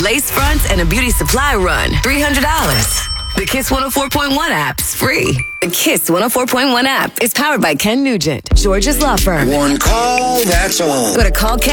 lace fronts, and a beauty supply run, $300. The Kiss 104.1 app's free. The Kiss 104.1 app is powered by Ken Nugent, George's law firm. One call, that's all. Go to callken